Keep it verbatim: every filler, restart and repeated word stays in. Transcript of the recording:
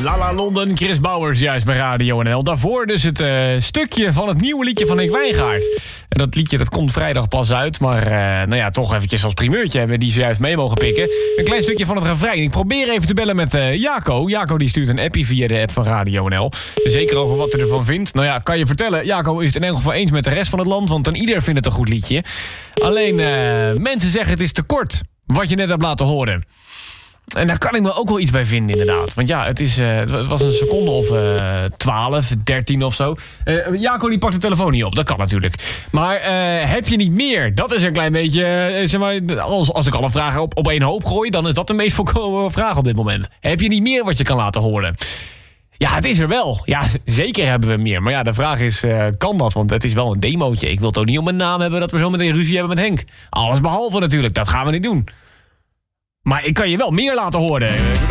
Lala London, Chris Bouwers juist bij Radio N L. Daarvoor dus het uh, stukje van het nieuwe liedje van Henk Wijngaard. En dat liedje dat komt vrijdag pas uit. Maar uh, nou ja, toch eventjes als primeurtje hebben we die zojuist mee mogen pikken. Een klein stukje van het refrein. Ik probeer even te bellen met uh, Jaco. Jaco die stuurt een appie via de app van Radio N L. Zeker over wat hij ervan vindt. Nou ja, kan je vertellen, Jaco is het in elk geval eens met de rest van het land. Want dan ieder vindt het een goed liedje. Alleen uh, mensen zeggen het is te kort. Wat je net hebt laten horen. En daar kan ik me ook wel iets bij vinden, inderdaad. Want ja, het, is, uh, het was een seconde of uh, twaalf, dertien of zo. Uh, Jaco die pakt de telefoon niet op, dat kan natuurlijk. Maar uh, heb je niet meer? Dat is een klein beetje... Uh, zeg maar, als, als ik alle vragen op, op één hoop gooi... dan is dat de meest voorkomende vraag op dit moment. Heb je niet meer wat je kan laten horen? Ja, het is er wel. Ja, zeker hebben we meer. Maar ja, de vraag is, uh, kan dat? Want het is wel een demootje. Ik wil toch niet op mijn naam hebben dat we zo meteen ruzie hebben met Henk. Alles behalve natuurlijk, dat gaan we niet doen. Maar ik kan je wel meer laten horen.